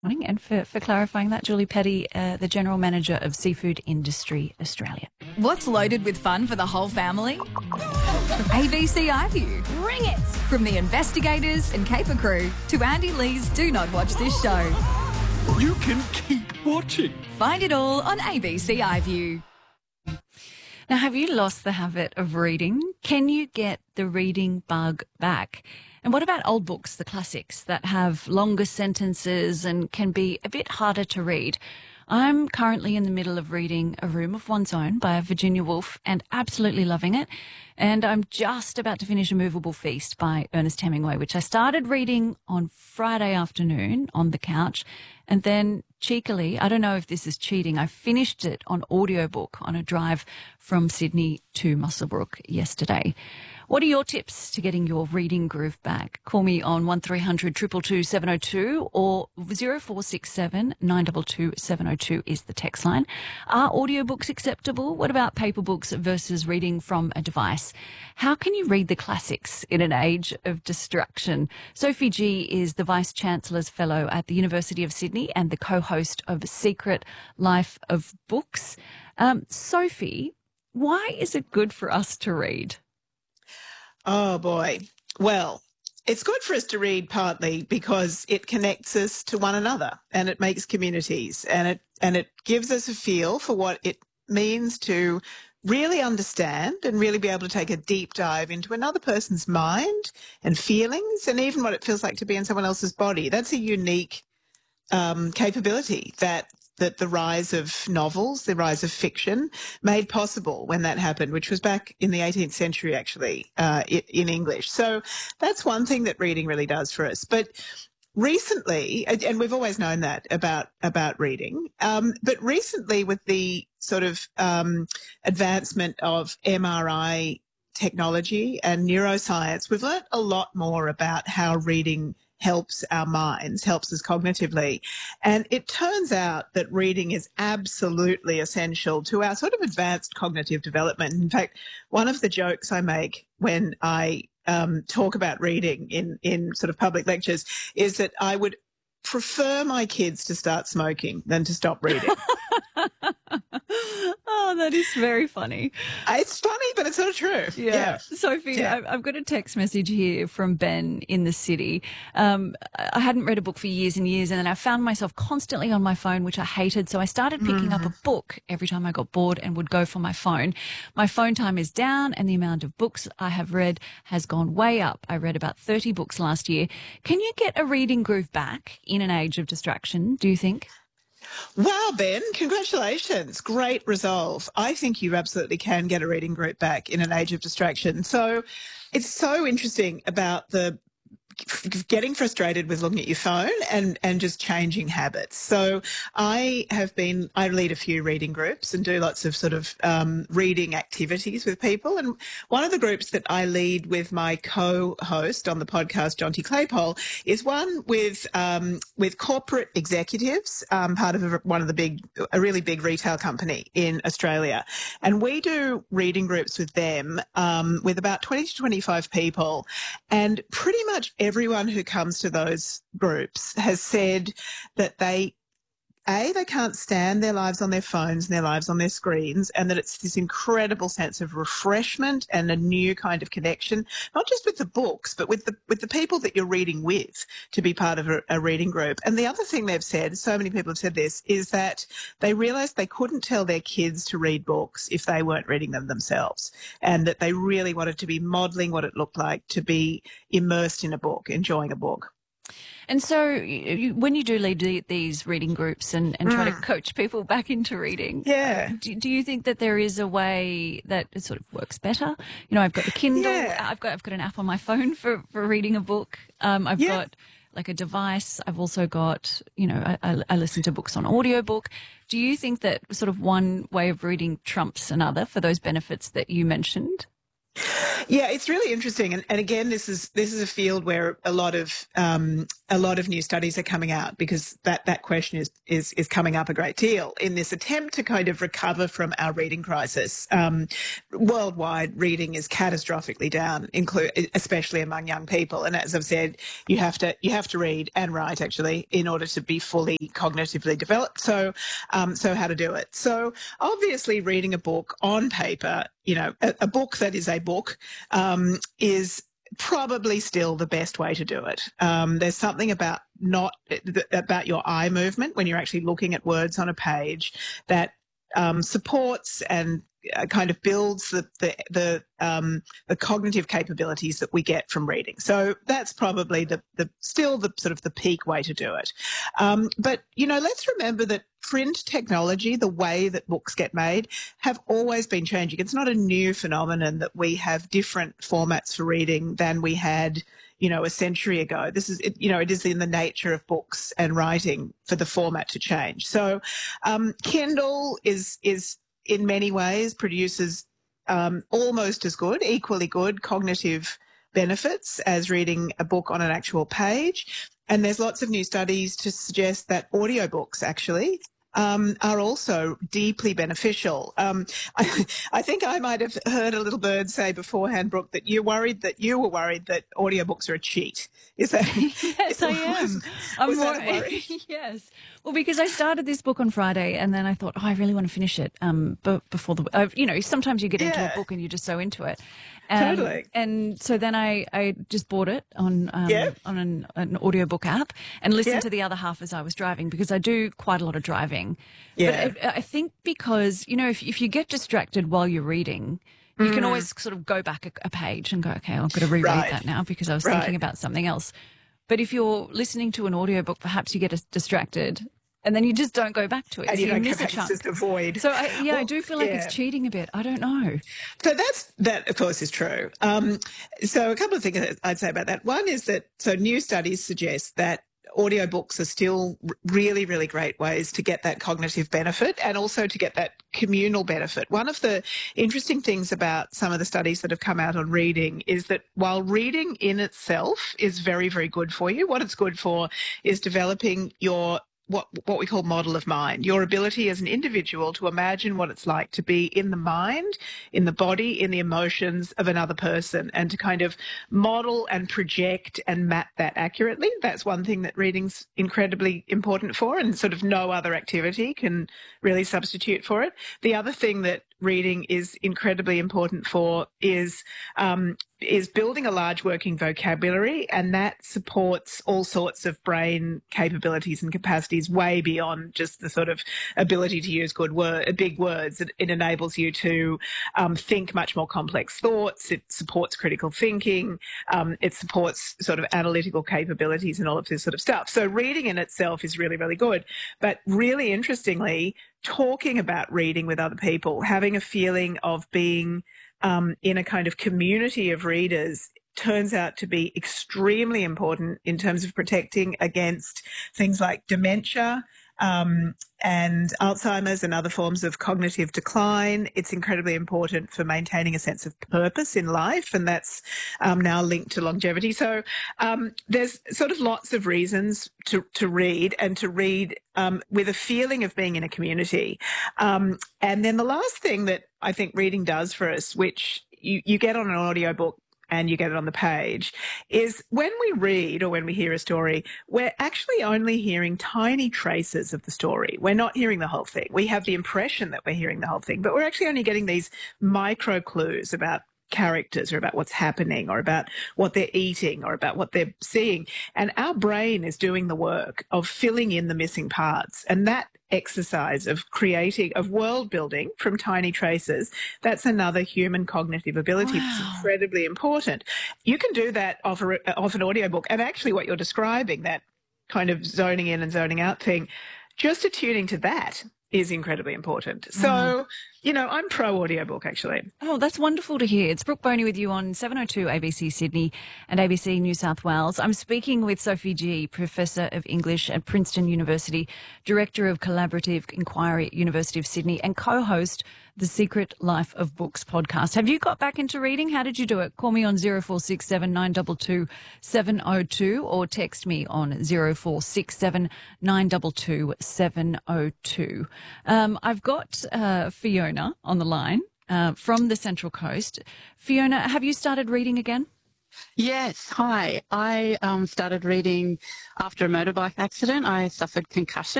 Morning, and for clarifying that, Julie Petty, the General Manager of Seafood Industry Australia. What's loaded with fun for the whole family? ABC iView. Bring it! From the investigators and caper crew to Andy Lee's Do Not Watch This Show. You can keep watching. Find it all on ABC iView. Now, have you lost the habit of reading? Can you get the reading bug back? And what about old books, the classics, that have longer sentences and can be a bit harder to read? I'm currently in the middle of reading A Room of One's Own by Virginia Woolf and absolutely loving it. And I'm just about to finish A Movable Feast by Ernest Hemingway, which I started reading on Friday afternoon on the couch. And then cheekily, I don't know if this is cheating, I finished it on audiobook on a drive from Sydney to Muswellbrook yesterday. What are your tips to getting your reading groove back? Call me on 1300 222 702 or 0467 922 702 is the text line. Are audiobooks acceptable? What about paper books versus reading from a device? How can you read the classics in an age of distraction? Sophie G is the Vice-Chancellor's Fellow at the University of Sydney and the co-host of Secret Life of Books. Sophie, why is it good for us to read? Oh, boy. Well, it's good for us to read partly because it connects us to one another and it makes communities and it gives us a feel for what it means to really understand and really be able to take a deep dive into another person's mind and feelings and even what it feels like to be in someone else's body. That's a unique capability that the rise of novels, the rise of fiction made possible when that happened, which was back in the 18th century, actually, in English. So that's one thing that reading really does for us. But recently, and we've always known that about reading, but recently with the sort of advancement of MRI technology and neuroscience, we've learnt a lot more about how reading helps our minds, helps us cognitively. And it turns out that reading is absolutely essential to our sort of advanced cognitive development. In fact, one of the jokes I make when I talk about reading in sort of public lectures is that I would prefer my kids to start smoking than to stop reading. Oh, that is very funny. It's funny, but it's not true. Yeah. Sophie, yeah. I've got a text message here from Ben in the city. I hadn't read a book for years and years, and then I found myself constantly on my phone, which I hated. So I started picking up a book every time I got bored and would go for my phone. My phone time is down and the amount of books I have read has gone way up. I read about 30 books last year. Can you get a reading groove back in an age of distraction, do you think? Wow, Ben, congratulations. Great resolve. I think you absolutely can get a reading group back in an age of distraction. So it's so interesting about the getting frustrated with looking at your phone and just changing habits. So I lead a few reading groups and do lots of sort of reading activities with people. And one of the groups that I lead with my co-host on the podcast, Jonty Claypole, is one with corporate executives, part of a really big retail company in Australia. And we do reading groups with them with about 20 to 25 people. And pretty much everyone who comes to those groups has said that they can't stand their lives on their phones and their lives on their screens, and that it's this incredible sense of refreshment and a new kind of connection, not just with the books, but with the people that you're reading with, to be part of a reading group. And the other thing they've said, so many people have said this, is that they realised they couldn't tell their kids to read books if they weren't reading them themselves, and that they really wanted to be modelling what it looked like to be immersed in a book, enjoying a book. And so when you do lead these reading groups and try to coach people back into reading, do you think that there is a way that it sort of works better? You know, I've got the Kindle, I've got an app on my phone for reading a book. I've got like a device. I've also got, you know, I listen to books on audiobook. Do you think that sort of one way of reading trumps another for those benefits that you mentioned? Yeah, it's really interesting, and again, this is a field where a lot of new studies are coming out because that question is coming up a great deal in this attempt to kind of recover from our reading crisis. Worldwide, reading is catastrophically down, especially among young people. And as I've said, you have to read and write actually in order to be fully cognitively developed. So how to do it? So obviously, reading a book on paper, a book that is a book, is probably still the best way to do it. There's something about your eye movement when you're actually looking at words on a page that supports and kind of builds the cognitive capabilities that we get from reading. So that's probably still the sort of the peak way to do it. But let's remember that print technology, the way that books get made, have always been changing. It's not a new phenomenon that we have different formats for reading than we had a century ago. This is, it is in the nature of books and writing for the format to change. So Kindle is in many ways produces almost as good, equally good cognitive benefits as reading a book on an actual page. And there's lots of new studies to suggest that audiobooks actually are also deeply beneficial. I think I might have heard a little bird say beforehand, Brooke, that you were worried that audiobooks are a cheat. Is that? Yes, I am. Was that a worry? Yes. Well, because I started this book on Friday and then I thought, I really want to finish it before sometimes you get into a book and you're just so into it. Totally. And so then I just bought it on an audiobook app and listened to the other half as I was driving because I do quite a lot of driving. Yeah. But I think because, if you get distracted while you're reading, you can always sort of go back a page and go, okay, I've got to reread that now because I was thinking about something else. But if you're listening to an audiobook, perhaps you get distracted and then you just don't go back to it. And so you don't miss go back, a chunk. it's just a void. So I do feel like it's cheating a bit. I don't know. So that of course is true. So a couple of things I'd say about that. One is that new studies suggest that audiobooks are still really, really great ways to get that cognitive benefit and also to get that communal benefit. One of the interesting things about some of the studies that have come out on reading is that while reading in itself is very, very good for you, what it's good for is developing your what we call model of mind, your ability as an individual to imagine what it's like to be in the mind, in the body, in the emotions of another person, and to kind of model and project and map that accurately. That's one thing that reading's incredibly important for, and sort of no other activity can really substitute for it. The other thing that reading is incredibly important for is building a large working vocabulary, and that supports all sorts of brain capabilities and capacities way beyond just the sort of ability to use big words. It enables you to think much more complex thoughts. It supports critical thinking. It supports sort of analytical capabilities and all of this sort of stuff. So reading in itself is really, really good. But really interestingly, talking about reading with other people, having a feeling of being in a kind of community of readers turns out to be extremely important in terms of protecting against things like dementia and Alzheimer's and other forms of cognitive decline. It's incredibly important for maintaining a sense of purpose in life, and that's now linked to longevity. So there's sort of lots of reasons to read, and to read with a feeling of being in a community. And then the last thing that I think reading does for us, which you get on an audiobook and you get it on the page, is when we read or when we hear a story, we're actually only hearing tiny traces of the story. We're not hearing the whole thing. We have the impression that we're hearing the whole thing, but we're actually only getting these micro clues about characters or about what's happening or about what they're eating or about what they're seeing. And our brain is doing the work of filling in the missing parts. And that exercise of world building from tiny traces, that's another human cognitive ability that's incredibly important. You can do that off an audiobook. And actually what you're describing, that kind of zoning in and zoning out thing, just attuning to that is incredibly important. So, I'm pro audiobook actually. Oh, that's wonderful to hear. It's Brooke Boney with you on 702 ABC Sydney and ABC New South Wales. I'm speaking with Sophie Gee, Professor of English at Princeton University, Director of Collaborative Inquiry at University of Sydney, and co-host the Secret Life of Books podcast. Have you got back into reading? How did you do it? Call me on 0467 922 702 or text me on 0467 922 702. I've got Fiona on the line from the Central Coast. Fiona, have you started reading again? Yes, hi. I started reading after a motorbike accident. I suffered concussion.